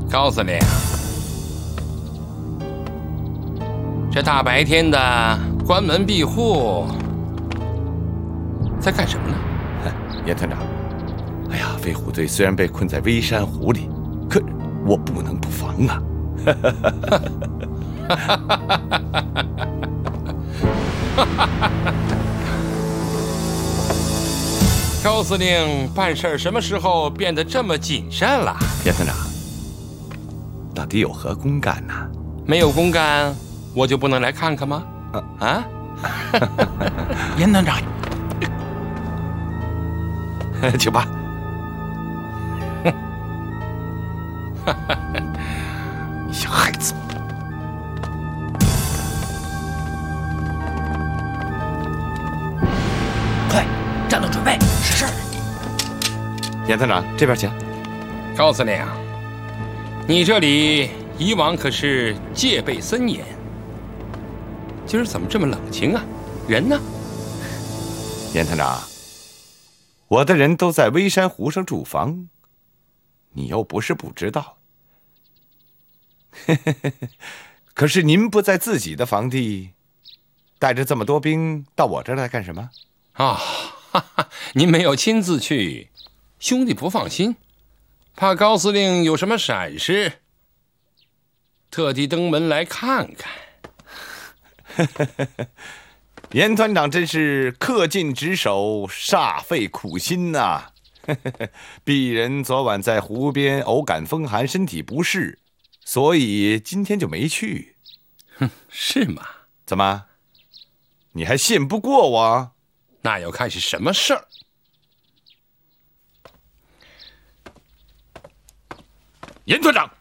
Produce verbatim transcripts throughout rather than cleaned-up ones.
告诉你，这大白天的关门闭户，在干什么呢？ 严团长，哎呀，飞虎队虽然被困在微山湖里，可我不能不防啊！ 高司令办事什么时候变得这么谨慎了？ 严团长，到底有何公干呢？ 没有公干，我就不能来看看吗？啊？ 严团长， 请吧。你小孩子！ 快，战斗准备，使事！ 严团长，这边请。 高司令，你这里以往可是戒备森严，今儿怎么这么冷清啊？人呢？ 严团长，我的人都在微山湖上驻防，你又不是不知道。可是您不在自己的房地，带着这么多兵到我这儿来干什么？ 啊、哈哈，您没有亲自去，兄弟不放心，怕高司令有什么闪失，特地登门来看看。 严团长真是恪尽职守，煞费苦心呐、啊！鄙人昨晚在湖边偶感风寒，身体不适，所以今天就没去。 哼，是吗？ 怎么，你还信不过我？ 那要看是什么事儿。 严团长，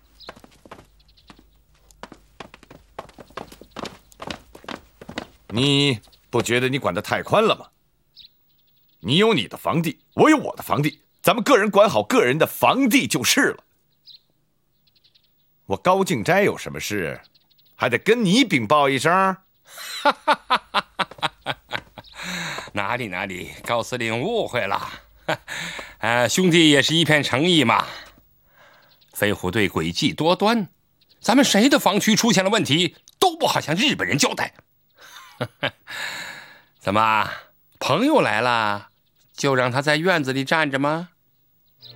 你不觉得你管得太宽了吗？你有你的房地，我有我的房地，咱们个人管好个人的房地就是了。我高敬斋有什么事，还得跟你禀报一声？ 哪里哪里，高司令误会了。呃，兄弟也是一片诚意嘛。飞虎队诡计多端，咱们谁的防区出现了问题，都不好向日本人交代。怎么，朋友来了，就让他在院子里站着吗？